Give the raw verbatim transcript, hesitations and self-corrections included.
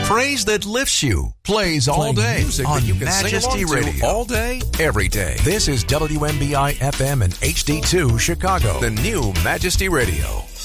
Praise that lifts you, plays all Playing day music that on you can Majesty sing along to Radio. all day, every day. This is W M B I F M and H D two Chicago. The new Majesty Radio.